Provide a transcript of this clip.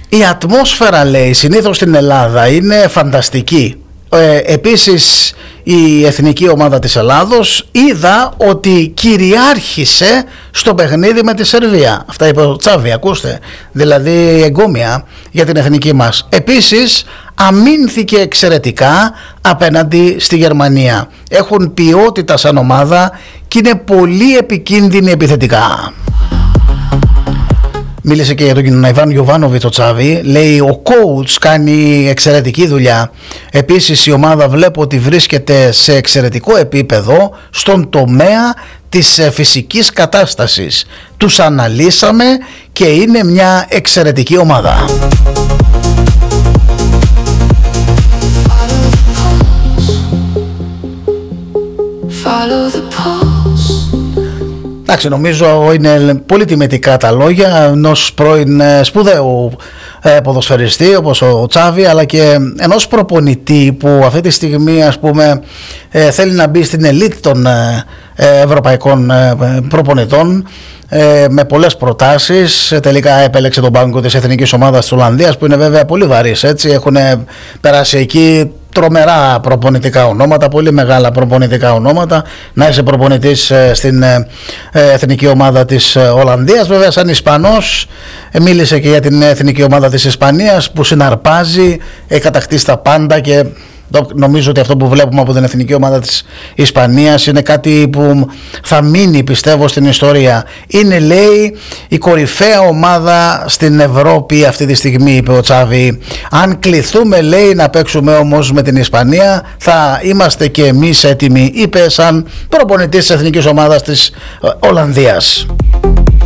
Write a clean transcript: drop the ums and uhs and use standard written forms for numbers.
Η ατμόσφαιρα, λέει, συνήθως στην Ελλάδα είναι φανταστική. Επίσης η εθνική ομάδα της Ελλάδος είδα ότι κυριάρχησε στο παιχνίδι με τη Σερβία. Αυτά είπε ο Τσάβη, ακούστε, δηλαδή εγκόμια για την εθνική μας. Επίσης αμήνθηκε εξαιρετικά απέναντι στη Γερμανία. Έχουν ποιότητα σαν ομάδα και είναι πολύ επικίνδυνοι επιθετικά. Μίλησε και για τον Ιβάν Γιοβάνοβιτς ο Τσάβη. Λέει ο coach κάνει εξαιρετική δουλειά. Επίσης η ομάδα βλέπω ότι βρίσκεται σε εξαιρετικό επίπεδο στον τομέα της φυσικής κατάστασης. Τους αναλύσαμε και είναι μια εξαιρετική ομάδα. Follow the pulse. Εντάξει, νομίζω είναι πολύ τιμητικά τα λόγια ενός πρώην σπουδαίου ποδοσφαιριστή όπως ο Τσάβη, αλλά και ενός προπονητή που αυτή τη στιγμή, ας πούμε, θέλει να μπει στην ελίτ των ευρωπαϊκών προπονητών με πολλές προτάσεις. Τελικά επέλεξε τον πάγκο της εθνικής ομάδας της Ολλανδίας, που είναι βέβαια πολύ βαρύς, έτσι. Έχουν περάσει εκεί τρομερά προπονητικά ονόματα, πολύ μεγάλα προπονητικά ονόματα. Να είσαι προπονητής στην εθνική ομάδα της Ολλανδίας. Βέβαια, σαν Ισπανός, μίλησε και για την εθνική ομάδα της Ισπανίας που συναρπάζει, έχει κατακτήσει τα πάντα και νομίζω ότι αυτό που βλέπουμε από την εθνική ομάδα της Ισπανίας είναι κάτι που θα μείνει, πιστεύω, στην ιστορία. Είναι, λέει, η κορυφαία ομάδα στην Ευρώπη αυτή τη στιγμή, είπε ο Τσάβη. Αν κληθούμε, λέει, να παίξουμε όμως με την Ισπανία, θα είμαστε και εμείς έτοιμοι, είπε σαν προπονητής της εθνικής ομάδας της Ολλανδίας.